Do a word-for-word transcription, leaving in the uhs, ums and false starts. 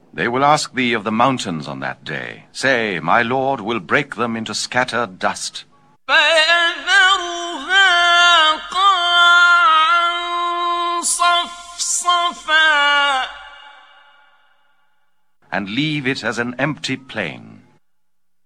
They will ask thee of the mountains on that day. Say, my Lord will break them into scattered dust. فَيَذَرُهَا قَاعًا صَفْصَفًا, and leave it as an empty plain.